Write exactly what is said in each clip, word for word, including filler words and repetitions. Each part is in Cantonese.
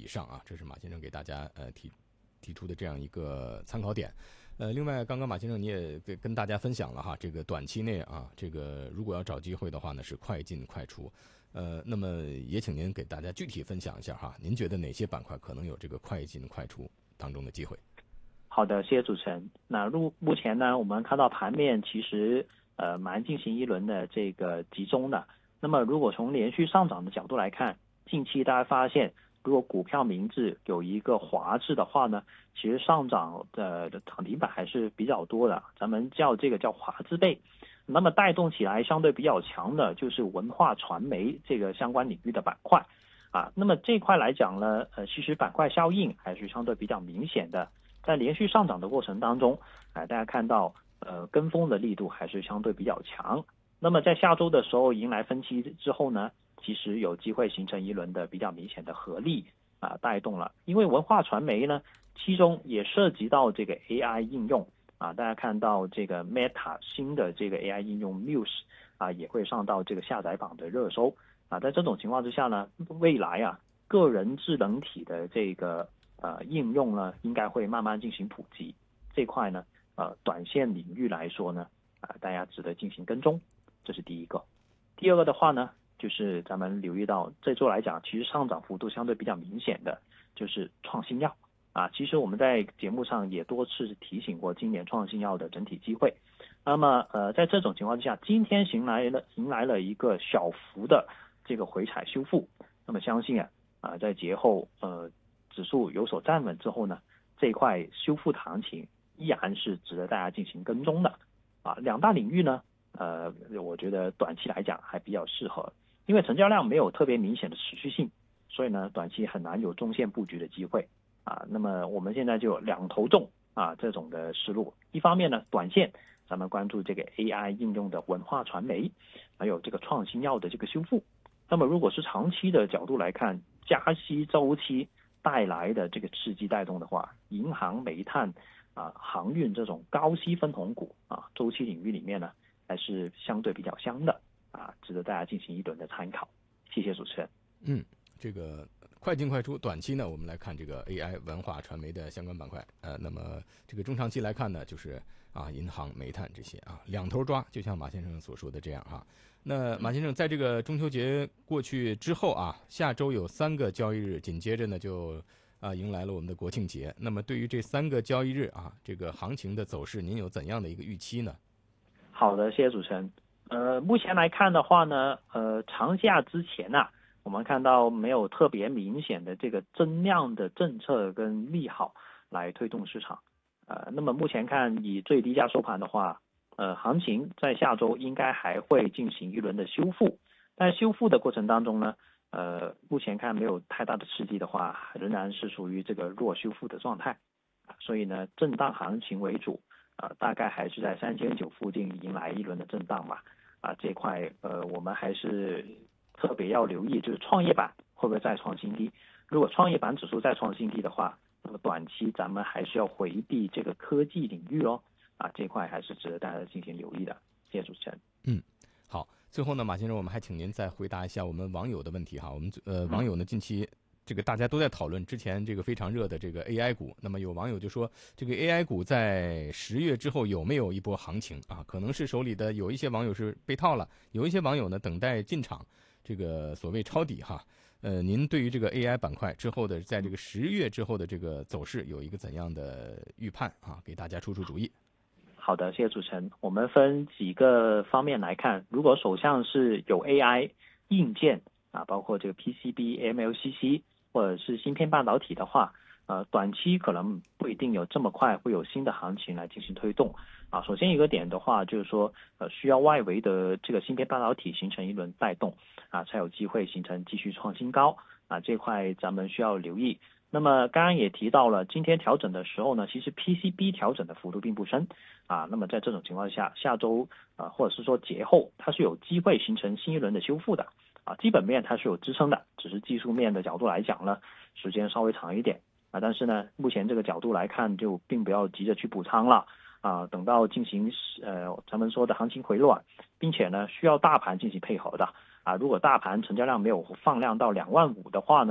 以上啊，这是马先生给大家呃提提出的这样一个参考点。呃，另外，刚刚马先生你也跟跟大家分享了哈，这个短期内啊，这个如果要找机会的话呢，是快进快出。呃，那么也请您给大家具体分享一下哈，您觉得哪些板块可能有这个快进快出当中的机会？ 好的，谢谢主持人。那目目前呢，我们看到盘面其实呃蛮进行一轮的这个集中的。那么如果从连续上涨的角度来看，近期大家发现，如果股票名字有一个华字的话呢，其实上涨的涨停板还是比较多的，咱们叫这个叫华字辈。那么带动起来相对比较强的就是文化传媒这个相关领域的板块啊。那么这块来讲呢，呃，其实板块效应还是相对比较明显的。在连续上涨的过程当中，啊，大家看到呃跟风的力度还是相对比较强。那么在下周的时候迎来分期之后呢，其实有机会形成一轮的比较明显的合力啊，带动了。因为文化传媒呢，其中也涉及到这个 A I 应用啊，大家看到这个 Meta 新的这个 A I 应用 Muse 啊，也会上到这个下载榜的热搜啊。在这种情况之下呢，未来啊个人智能体的这个呃，应用呢，应该会慢慢进行普及。这块呢，呃，短线领域来说呢，啊、呃，大家值得进行跟踪，这是第一个。第二个的话呢，就是咱们留意到这周来讲，其实上涨幅度相对比较明显的，就是创新药啊。其实我们在节目上也多次提醒过今年创新药的整体机会。那么，呃，在这种情况之下，今天迎来了迎来了一个小幅的这个回踩修复。那么相信啊，啊、呃，在节后呃。指数有所站稳之后呢，这一块修复的行情依然是值得大家进行跟踪的啊。两大领域呢，呃，我觉得短期来讲还比较适合，因为成交量没有特别明显的持续性，所以呢，短期很难有中线布局的机会啊。那么我们现在就有两头重啊这种的思路，一方面呢，短线咱们关注这个 A I 应用的文化传媒，还有这个创新药的这个修复。那么如果是长期的角度来看，加息周期带来的这个刺激带动的话，银行、煤炭啊、航运这种高息分红股啊，周期领域里面呢，还是相对比较香的啊，值得大家进行一轮的参考。谢谢主持人。 嗯，这个快进快出，短期呢，我们来看这个 A I 文化传媒的相关板块。呃，那么这个中长期来看呢，就是啊，银行、煤炭这些啊，两头抓，就像马先生所说的这样哈。那马先生在这个中秋节过去之后啊，下周有三个交易日，紧接着呢就啊迎来了我们的国庆节。那么对于这三个交易日啊，这个行情的走势，您有怎样的一个预期呢？ 好的，谢谢主持人。呃，目前来看的话呢，呃，长假之前啊，我们看到没有特别明显的这个增量的政策跟利好来推动市场。呃，那么目前看以最低价收盘的话，呃，行情在下周应该还会进行一轮的修复，但修复的过程当中呢，呃，目前看没有太大的刺激的话，仍然是属于这个弱修复的状态，所以呢，震荡行情为主，啊、呃，大概还是在三千九附近迎来一轮的震荡吧，啊、呃，这块呃，我们还是特别要留意，就是创业板会不会再创新低，如果创业板指数再创新低的话，那么短期咱们还是要回避这个科技领域哦。啊，这块还是值得大家进行留意的。谢谢主持人。 嗯，好。最后呢，马先生，我们还请您再回答一下我们网友的问题哈。我们呃网友呢近期这个大家都在讨论之前这个非常热的这个 A I 股。那么有网友就说，这个 A I 股在十月之后有没有一波行情啊？可能是手里的有一些网友是被套了，有一些网友呢等待进场，这个所谓抄底哈。呃，您对于这个 A I 板块之后的，在这个十月之后的这个走势有一个怎样的预判啊？给大家出出主意。 好的，谢谢主持人。我们分几个方面来看，如果手上是有 A I 硬件啊，包括这个 P C B、M L C C 或者是芯片半导体的话，呃，短期可能不一定有这么快会有新的行情来进行推动啊。首先一个点的话，就是说呃，需要外围的这个芯片半导体形成一轮带动啊，才有机会形成继续创新高啊，这块咱们需要留意。那么刚刚也提到了，今天调整的时候呢，其实 P C B 调整的幅度并不深啊。那么在这种情况下，下周啊或者是说节后，它是有机会形成新一轮的修复的啊。基本面它是有支撑的，只是技术面的角度来讲呢，时间稍微长一点啊。但是呢，目前这个角度来看，就并不要急着去补仓了啊。等到进行呃咱们说的行情回暖，并且呢需要大盘进行配合的啊。如果大盘成交量没有放量到两万五的话呢，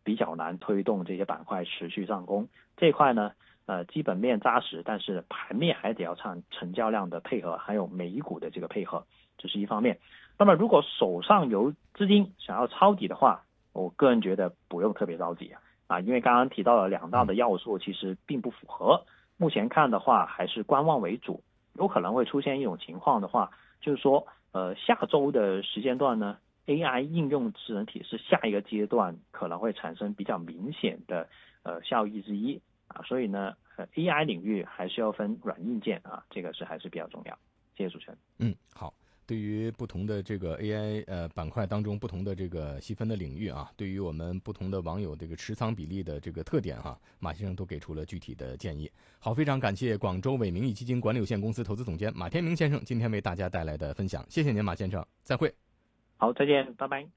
比較難推動這些板塊持續上攻。這一塊呢，呃，基本面紮實，但是盤面還得要看成交量的配合，還有美股的這個配合，這是一方面。那麼如果手上有資金想要抄底的話，我個人覺得不用特別着急啊，因為剛剛提到了兩大的要素其實並不符合，目前看的話還是觀望為主，有可能會出現一種情況的話，就是說，呃，下周的時間段呢，A I 應用智能體是下一個階段可能會產生比較明顯的呃效益之一啊，所以呢，呃，A I 領域還是要分軟硬件啊，這個是還是比較重要。謝謝主持人。 嗯，好。對於不同的這個 A I 呃板塊當中不同的這個細分的領域啊，對於我們不同的網友這個持倉比例的這個特點哈、啊，馬先生都給出了具體的建議。好，非常感謝廣州偉明義基金管理有限公司投資總監馬天明先生今天為大家帶來的分享，謝謝您馬先生，再會。 好，再見，拜拜。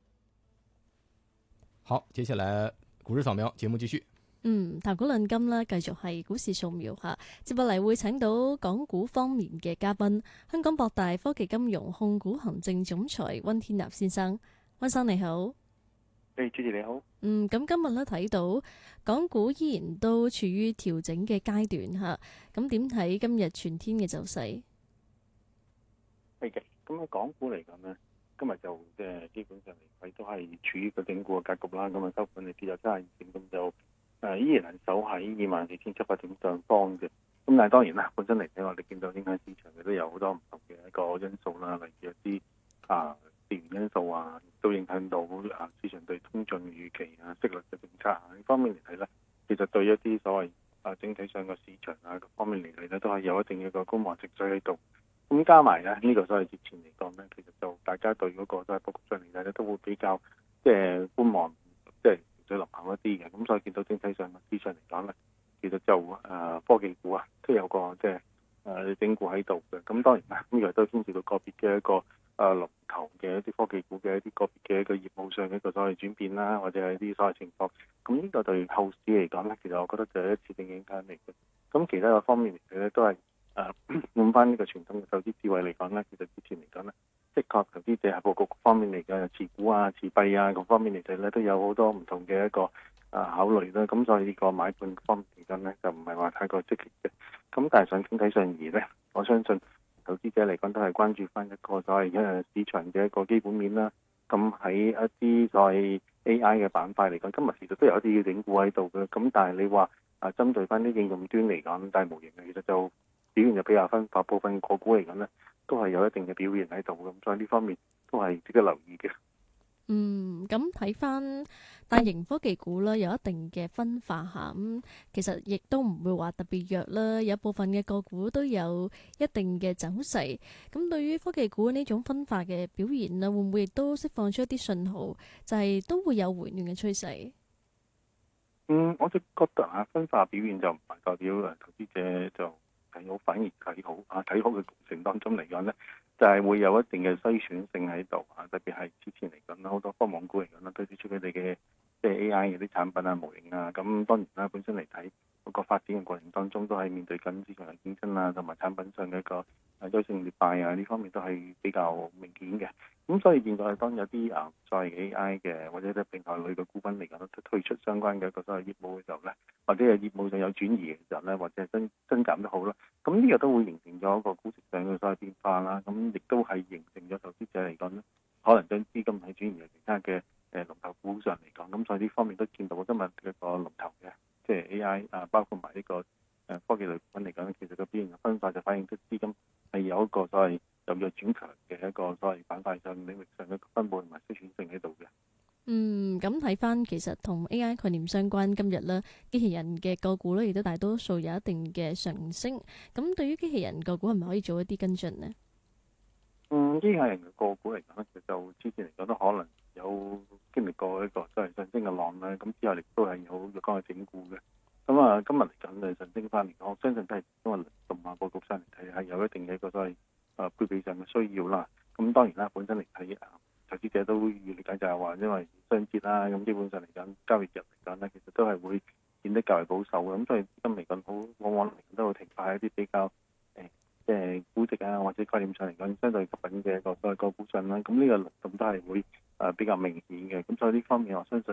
好，接下來股市掃描節目繼續。 嗯，談股論金啦，繼續係股市掃描嚇。接落嚟會請到港股方面嘅嘉賓，香港博大科技金融控股行政總裁溫天納先生。溫生你好。 誒，主持你好。 嗯，咁今日咧睇到港股依然都處於調整嘅階段嚇，咁點睇今日全天嘅走勢？ 係嘅，咁喺港股嚟講呢，今日就即係基本上嚟睇都係處於個整固嘅格局啦。咁啊收盤你跌咗七十點，咁就。誒依然係守喺二萬四千七百點上方嘅，咁但係當然啦，本身嚟睇我哋見到影響市場嘅都有好多唔同嘅一個因素啦，例如一啲啊地緣因素啊，都影響到啊市場對通脹預期啊、息率嘅政策啊呢方面嚟睇咧，其實對一啲所謂啊整體上個市場啊各方面嚟睇咧，都係有一定嘅一個觀望情緒喺度。咁加埋咧呢、這個所謂節前嚟講咧，其實就大家對嗰個都係佈局上嚟睇咧，都會比較即係觀望，即係。最落後一啲嘅，咁所以見到整體上嘅市場嚟講咧，其實就誒、呃、科技股啊，都有個即係誒整固喺度嘅。咁當然啦，咁亦都牽涉到個別嘅一個誒、呃、龍頭嘅一啲科技股嘅一啲個別嘅一個業務上嘅一個所謂轉變啦，或者係一啲所謂情況。咁呢個對後市嚟講咧，其實我覺得就係一次性影響嚟嘅。咁其他嘅方面嚟睇咧，都係誒換翻呢個傳統嘅投資智慧嚟講咧，其實之前嚟講咧。的確，投資者喺佈局方面嚟講，持股啊、持幣啊各方面嚟睇咧，都有好多唔同嘅一個啊考慮啦。咁所以呢個買盤方面嚟講咧，就唔係話太過積極嘅。咁但係上整體上而咧，我相信投資者嚟講都係關注翻一個所謂誒市場嘅一個基本面啦。咁喺一啲所謂 A I 嘅板塊嚟講，今日其實都有一啲要整固喺度嘅。咁但係你話啊，針對翻啲應用端嚟講，大模型其實就表現就比較分化，部分個股嚟講咧。都係有一定嘅表現喺度，咁所以呢方面都係值得留意嘅。 嗯，咁睇翻大型科技股啦，有一定嘅分化下，咁其實亦都唔會話特別弱啦。有部分嘅個股都有一定嘅走勢。咁對於科技股呢種分化嘅表現啦，會唔會亦都釋放出一啲信號，就係、是、都會有回暖嘅趨勢？ 嗯，我就覺得啊，分化表現就唔係代表誒投資者就。睇好反而睇好啊！睇好嘅過程當中嚟講呢，就係、是、會有一定嘅篩選性喺度啊！特別係之前嚟講啦，好多科網股嚟講啦，推出佢哋嘅即係 A I 嘅啲產品啊、模型啊，咁當然啦，本身嚟睇嗰個發展嘅過程當中，都係面對緊市場嘅競爭啊，同埋產品上嘅一個啊優勝劣敗啊，呢方面都係比較明顯嘅。咁所以現在當有啲啊所謂 A I 嘅或者啲平台類嘅股份嚟講都推出相關嘅一個所謂業務嘅時候咧，或者係業務上有轉移嘅時候咧，或者係增增減都好啦。咁呢個都會形成咗一個估值上嘅所謂變化啦。咁亦都係形成咗投資者嚟講咧，可能將資金喺轉移嘅其他嘅誒龍頭股上嚟講。咁所以呢方面都見到今日一個龍頭嘅即係 A I 啊，包括埋呢個誒科技類股份嚟講，其實個表現嘅分化就反映出資金係有一個所謂由弱轉強嘅一個所謂板塊上領域上嘅分佈同埋篩選性喺度嘅。 嗯，咁睇翻其實同 A I 概念相關，今日咧機器人嘅個股咧亦都大多數有一定嘅上升。咁對於機器人個股係咪可以做一啲跟進呢？ 嗯，機器人嘅個股嚟講咧，其實就之前嚟講都可能有經歷過一個即係上升嘅浪啦。咁之後亦都係有若干嘅整固嘅。咁啊，今日嚟講就上升翻嚟講，我相信都係因為動畫佈局上嚟睇係有一定嘅一個所謂誒配備上嘅需要啦。咁當然啦，本身嚟睇啊，投資者都預理解就係話，因為雙節啦，咁基本上嚟講交易日嚟講咧，其實都係會顯得較為保守嘅。咁所以今嚟講好往往嚟講都會停擺一啲比較誒即係估值啊或者概念上嚟講相對吸引嘅一個所謂個股上啦。咁呢個輪動都係會誒比較明顯嘅。咁所以呢方面我相信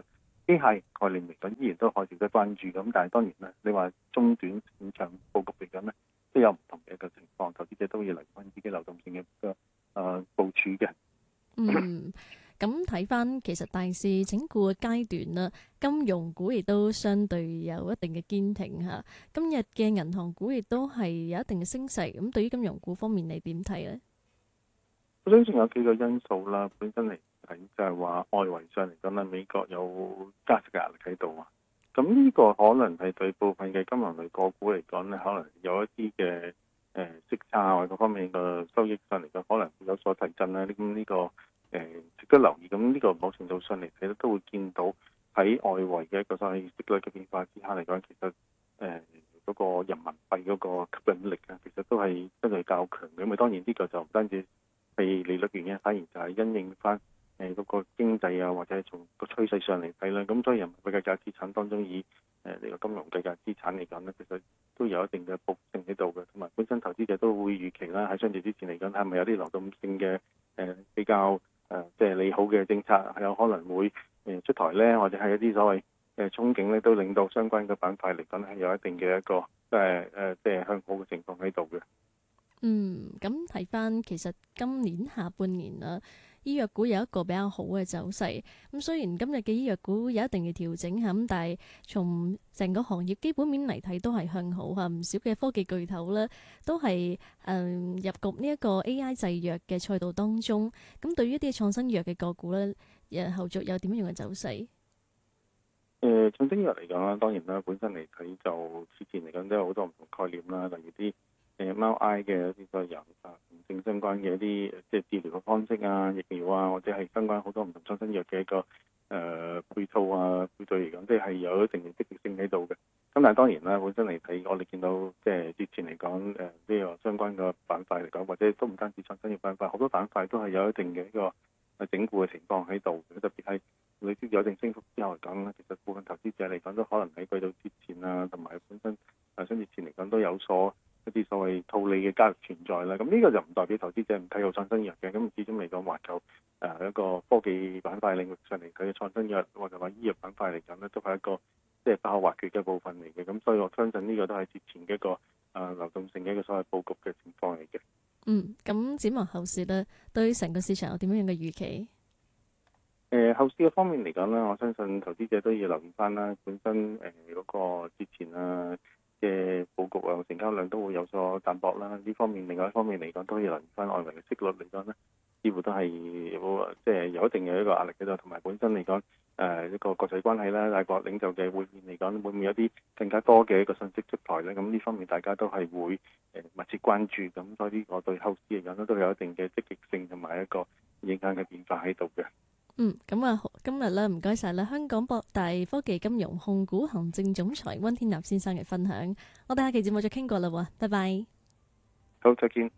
機械概念嚟講，依然都可以值得關注。咁但係當然啦，你話中短線長佈局嚟講咧，都有唔同嘅一個情況，投資者都要留翻自己流動性嘅個誒部署嘅。 嗯，咁睇翻其實大市整固嘅階段啦，金融股亦都相對有一定嘅堅挺嚇。今日嘅銀行股亦都係有一定嘅升勢。咁對於金融股方面，你點睇呢？ 我相信有幾個因素啦，本身嚟睇就係話外圍上嚟講咧，美國有加息嘅壓力喺度啊。咁呢個可能係對部分嘅金融類個股嚟講咧，可能有一啲嘅誒息差或者各方面嘅收益上嚟講，可能會有所提振啦。咁、這、呢個誒、呃、值得留意。咁呢個某程度上嚟睇咧，都會見到喺外圍嘅一個所謂息率嘅變化之下嚟講，其實誒嗰、呃那個人民幣嗰個吸引力啊，其實都係相對較強嘅。咁啊，當然呢個就唔單止係利率原因，反而就係因應翻誒嗰個經濟啊，或者係從個趨勢上嚟睇啦。咁所以人民幣計價資產當中，以誒呢個金融計價資產嚟講咧，其實都有一定嘅保證喺度嘅。同埋本身投資者都會預期啦，喺相對之前嚟講，係咪有啲流動性嘅誒比較誒即係利好嘅政策係有可能會誒出台咧，或者係一啲所謂誒憧憬咧，都令到相關嘅板塊嚟講係有一定嘅一個誒誒即係向好嘅情況喺度嘅。 嗯，咁睇翻其實今年下半年啦，醫藥股有一個比較好嘅走勢。咁雖然今日嘅醫藥股有一定嘅調整嚇，咁但係從成個行業基本面嚟睇都係向好嚇。唔少嘅科技巨頭咧都係誒、嗯、入局呢一個 A I 製藥嘅賽道當中。咁對於一啲創新藥嘅個股咧，誒後續有點樣嘅走勢？ 誒創新藥嚟講啦，當然啦，本身嚟睇就之前嚟講都有好多唔同概念啦，例如啲誒貓 I 嘅一啲個由啊同性相關嘅一啲即係治療嘅方式啊、疫苗啊，或者係相關好多唔同創新藥嘅一個誒、呃、配套啊、配對嚟講，即係有一定嘅積極性喺度嘅。咁但係當然啦，本身嚟睇，我哋見到即係之前嚟講誒呢個相關嘅板塊嚟講，或者都唔單止創新藥板塊，好多板塊都係有一定嘅一個整固嘅情況喺度。特別係累積有一定升幅之後嚟講咧，其實部分投資者嚟講都可能喺季度之前啊，同埋本身誒相之前嚟講都有所一啲所謂套利嘅交易存在啦。咁呢個就唔代表投資者唔睇好創新藥嘅。咁始終嚟講，環球誒一個科技板塊領域上嚟睇嘅創新藥或者話醫藥板塊嚟講咧，都係一個即係不可或缺嘅部分嚟嘅。咁所以我相信呢個都係節前嘅一個誒、呃、流動性嘅一個所謂佈局嘅情況嚟嘅。嗯， 咁展望後市咧，對成個市場有點樣嘅預期？ 誒、呃、後市嘅方面嚟講咧，我相信投資者都要留意翻啦。本身誒嗰、呃那個節前啊嘅佈局啊，成交量都會有所淡薄啦。呢方面，另外一方面嚟講，都要留意翻外圍嘅息率嚟講咧，似乎都係有即係有一定嘅一個壓力喺度。同埋本身嚟講，誒、呃、一個國際關係啦，大國領袖嘅會面嚟講，會唔會有啲更加多嘅一個信息出台咧？咁呢方面大家都係會誒密切關注。咁所以呢個對後市嚟講咧，都有一定嘅積極性同埋一個影響嘅變化喺度嘅。 嗯，咁啊，今日咧唔該晒啦，香港博大科技金融控股行政總裁溫天納先生嘅分享，我哋下期節目再傾過啦，拜拜。 好，再見。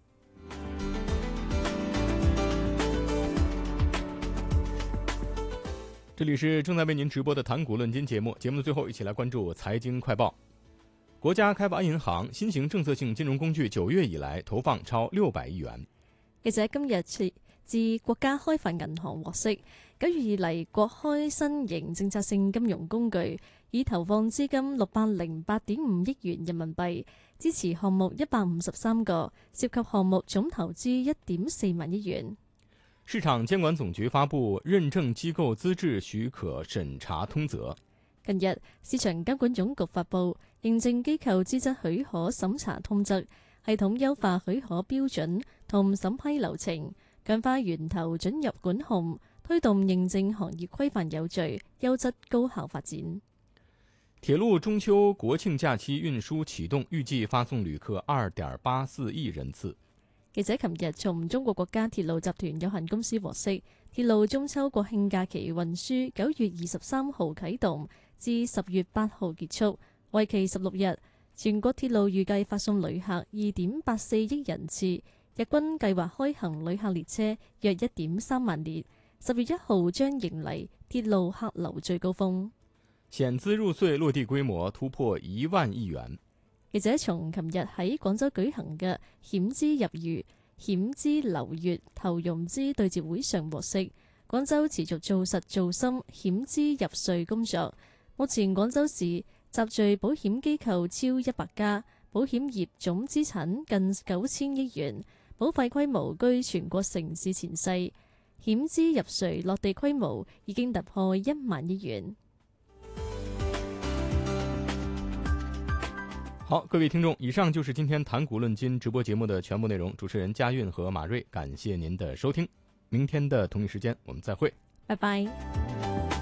這裡是正在為您直播的談股論金節目，節目的最後一起來關注財經快報。國家開發銀行新型政策性金融工具九月以來投放超六百億元。 記者今日自國家開發銀行獲悉，九月以嚟國開新型政策性金融工具已投放資金六百零八點五億元人民幣，支持項目一百五十三個，涉及項目總投資一點四萬億元。 市場監管總局發布認證機構資質許可審查通則。 近日，市場監管總局發布認證機構資質許可審查通則，系統優化許可標準同審批流程，強化源頭准入管控，推動認證行業規範有序、優質高效發展。 鐵路中秋國慶假期運輸啟動，預計發送旅客二點八四億人次。 記者琴日從中國國家鐵路集團有限公司獲悉，鐵路中秋國慶假期運輸九月二十三號啟動至十月八號結束，為期十六日。全國鐵路預計發送旅客二點八四億人次，日均計劃開行旅客列車約一點三萬列。十月一號將迎嚟鐵路客流最高峰。 險資入稅落地規模突破一萬億元。 記者從琴日喺廣州舉行嘅險資入粵、險資流粵投融資對接會上獲悉， 廣州持續做實做深險資入稅工作。目前廣州市集聚保險機構超一百家，保險業總資產近九千億元，保費規模居全國城市前四，險資入稅落地規模已經突破一萬億元。 好，各位聽眾，以上就是今天談股論金直播節目的全部內容。主持人嘉韻和馬瑞，感謝您的收聽。明天的同一時間，我們再會。 拜拜。